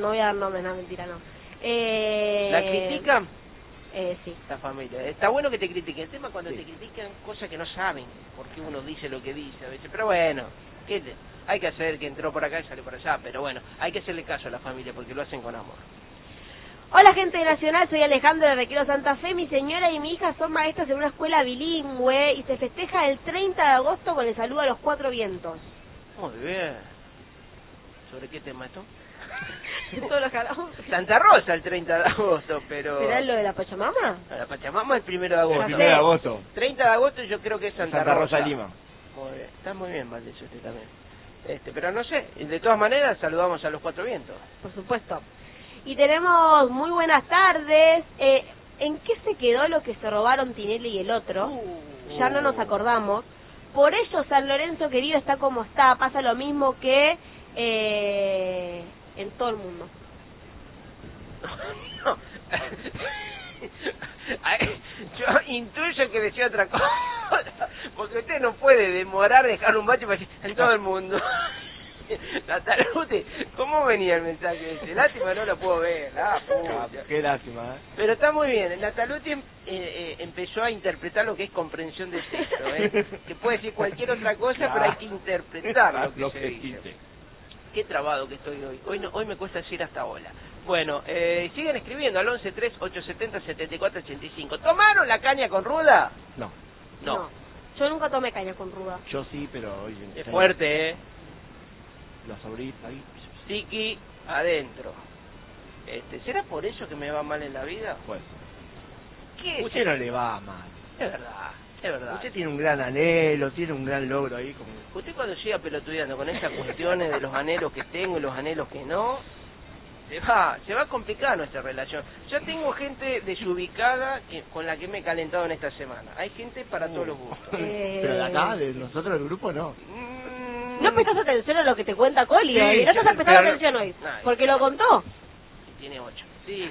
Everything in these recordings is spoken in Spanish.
no voy a dar nombres, no, mentira, no. ¿La critican? Sí. La familia. Está bueno que te critiquen. El tema es cuando te critican cosas que no saben, porque uno dice lo que dice a veces. Pero bueno, hay que hacer que entró por acá y salió por allá. Pero bueno, hay que hacerle caso a la familia porque lo hacen con amor. Hola gente de Nacional, soy Alejandro de Requiero Santa Fe. Mi señora y mi hija son maestras en una escuela bilingüe y se festeja el 30 de agosto con el saludo a los 4 vientos. Muy bien. ¿Sobre qué tema esto? Todos los hablamos. Santa Rosa el 30 de agosto, pero... ¿Será lo de la Pachamama? La Pachamama el 1 de agosto. El 1 de agosto. 30 de agosto yo creo que es Santa Rosa Lima. Muy bien. Está muy bien, Valdés, usted también. Pero no sé, de todas maneras saludamos a los 4 vientos. Por supuesto. Y tenemos muy buenas tardes. ¿En qué se quedó lo que se robaron Tinelli y el otro? Ya no nos acordamos. Por ello San Lorenzo querido está como está. Pasa lo mismo que en todo el mundo. No. Yo intuyo que decía otra cosa, porque usted no puede demorar dejar un bache para decir en todo el mundo. Nataluti, ¿cómo venía el mensaje ese? Lástima, no lo puedo ver. Qué lástima, ¿eh? Pero está muy bien. Nataluti empezó a interpretar lo que es comprensión de texto, que puede decir cualquier otra cosa, claro, pero hay que interpretar lo que se dice. Qué trabado que estoy hoy. Hoy me cuesta decir hasta hola. Bueno, siguen escribiendo al 11-3-870-7485. ¿Tomaron la caña con ruda? No. No. Yo nunca tomé caña con ruda. Yo sí, pero hoy... Es fuerte, Los abritos ahí. Tiki adentro. ¿Será por eso que me va mal en la vida? Pues. ¿Qué? Usted no le va mal. Es verdad. Es verdad. Usted tiene un gran anhelo, tiene un gran logro ahí. Como... Usted cuando llega pelotudeando con estas cuestiones de los anhelos que tengo y los anhelos que no, se va a complicar nuestra relación. Ya tengo gente desubicada con la que me he calentado en esta semana. Hay gente para todos los gustos. Pero de acá, de nosotros, del grupo, no. No prestas atención a lo que te cuenta Coli, sí, hoy. No estás prestando atención hoy. Porque lo contó. Tiene 8. Sí.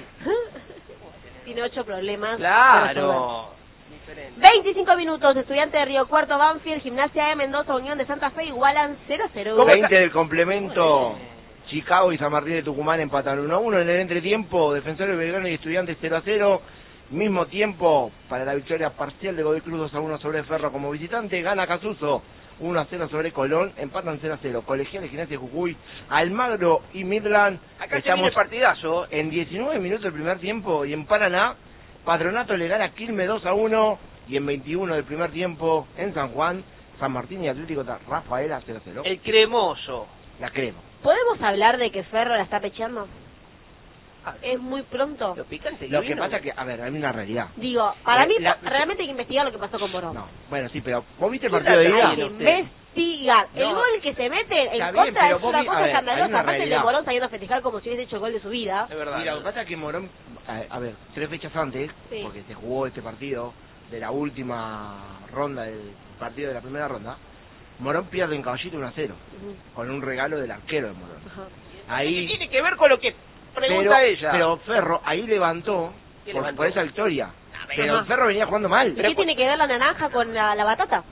Tiene 8 problemas. Claro. 25 minutos, Estudiantes de Río Cuarto, Banfield, Gimnasia de Mendoza, Unión de Santa Fe igualan 0-0. 20 del complemento, Chicago y San Martín de Tucumán empatan 1-1 en el entretiempo, Defensores de Belgrano y Estudiantes 0-0, mismo tiempo para la victoria parcial de Godoy Cruz 2-1 sobre Ferro como visitante, gana Casuso 1-0 sobre Colón, empatan 0-0, Colegiales, Gimnasia de Jujuy, Almagro y Midland. Acá estamos el partidazo. En 19 minutos del primer tiempo y en Paraná, Patronato le gana a Quilmes 2-1 y en 21 del primer tiempo en San Juan, San Martín y Atlético Rafaela 0-0. El cremoso. La crema. ¿Podemos hablar de que Ferro la está pecheando? ¿Es muy pronto? Lo picante. Lo que pasa que, a ver, hay una realidad. Digo, para mí realmente hay que investigar lo que pasó con Morón. No, bueno, sí, pero ¿vos viste el partido de ida? Hay que investigar. El gol que se mete en contra es una cosa escandalosa. Aparte el de Morón saliendo a festejar como si hubiese hecho el gol de su vida. Es verdad. Mira, lo que pasa es que Morón, a ver, 3 fechas antes, porque se jugó este partido de la última ronda del partido de la primera ronda, Morón pierde en Caballito 1-0, con un regalo del arquero de Morón. Ahí tiene que ver con lo que pregunta ella. Pero Ferro ahí levantó por esa victoria. Pero el Ferro venía jugando mal. ¿Y qué tiene que ver la naranja con la batata?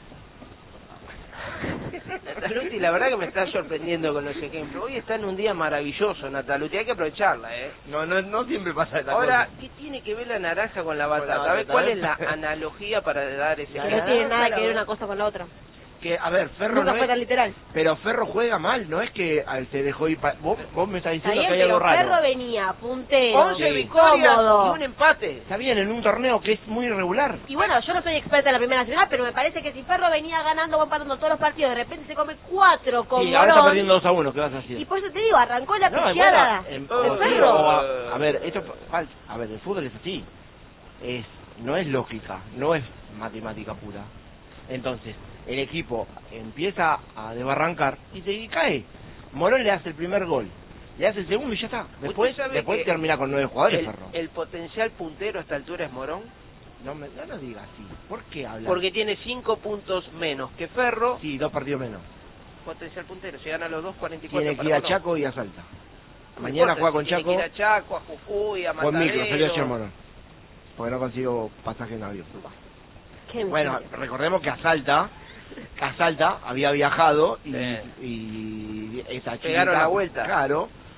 Nataluti, la verdad que me está sorprendiendo con los ejemplos. Hoy está en un día maravilloso, Nataluti, hay que aprovecharla, No siempre pasa esta Ahora, cosa. ¿qué tiene que ver la naranja con la batata? A ver, ¿cuál es la analogía para dar ese ejemplo? No tiene nada que ver una cosa con la otra. Que, a ver, Ferro nunca no fue tan literal. Pero Ferro juega mal, no es que se dejó ir... Vos me estás diciendo bien, que hay algo raro. Ferro venía puntero, 11 victorias y un empate. Está bien, en un torneo que es muy irregular. Y bueno, yo no soy experta en la Primera Nacional, pero me parece que si Ferro venía ganando o empatando todos los partidos, de repente se come 4 con Sí, ahora está perdiendo 2-1, ¿qué vas a hacer? Y por eso te digo, arrancó la picheada de Ferro. A ver, esto falso. A ver, el fútbol es así. No es lógica, no es matemática pura. Entonces, el equipo empieza a desbarrancar y se cae. Morón le hace el primer gol, le hace el segundo y ya está. Después termina con 9 jugadores, Ferro. ¿El potencial puntero a esta altura es Morón? No digas así. ¿Por qué hablas? Porque tiene 5 puntos menos que Ferro. Sí, 2 partidos menos. Potencial puntero, si gana los dos, 44. Tiene que ir a Chaco y a Salta. Mañana juega con Chaco. Tiene que ir a Chaco, a Jujuy, a Matadero. Con micro, salió ayer Morón. Porque no consigo pasaje en avión. Bueno, recordemos que a Salta había viajado y esa chica, pegaron la vuelta. Claro,